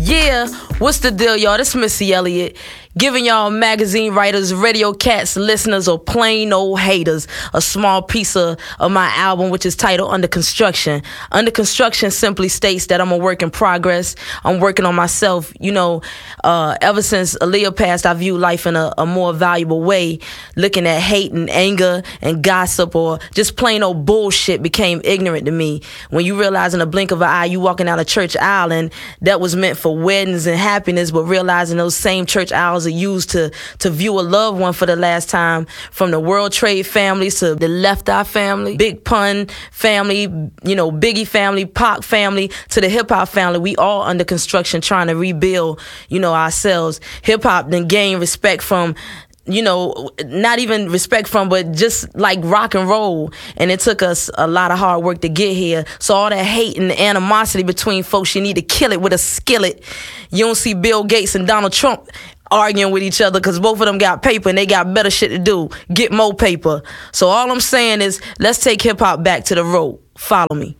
Yeah, what's the deal, y'all? This is Missy Elliott, giving y'all magazine writers, radio cats, listeners, or plain old haters a small piece of my album, which is titled Under Construction. Under Construction simply states that I'm a work in progress. I'm working on myself. You know, ever since Aaliyah passed, I view life in a more valuable way. Looking at hate and anger and gossip or just plain old bullshit became ignorant to me. When you realize in a blink of an eye, you walking down a church aisle and that was meant for weddings and happiness, but realizing those same church aisles are used to view a loved one for the last time, from the World Trade families to the Left Eye family, Big Pun family, you know, Biggie family, Pac family, to the hip hop family. We all under construction trying to rebuild, you know, ourselves. Hip hop then gained respect from, you know, not even respect from, but just like rock and roll. And it took us a lot of hard work to get here. So all that hate and animosity between folks, you need to kill it with a skillet. You don't see Bill Gates and Donald Trump arguing with each other because both of them got paper and they got better shit to do. Get more paper. So all I'm saying is, let's take hip hop back to the road. Follow me.